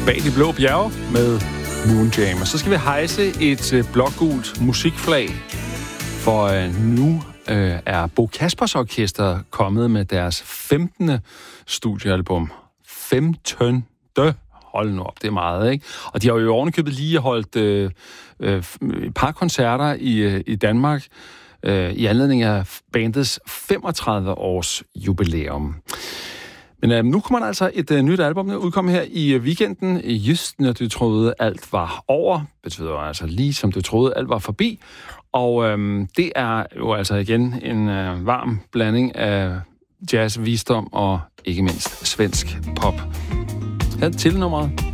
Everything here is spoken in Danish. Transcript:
Bag de blå bjerge med Moonjam. Og så skal vi hejse et blågult musikflag, for nu er Bo Kaspers Orkester kommet med deres 15. studiealbum. 15. Hold nu op, det er meget, ikke? Og de har jo ovenikøbet lige holdt et par koncerter i Danmark i anledning af bandets 35-års jubilæum. Men nu kommer altså et nyt album, der udkom her i weekenden. Just når du troede, alt var over. Betyder altså lige som du troede, alt var forbi. Og det er jo altså igen en varm blanding af jazz, visdom og ikke mindst svensk pop. Her er titelnummeret.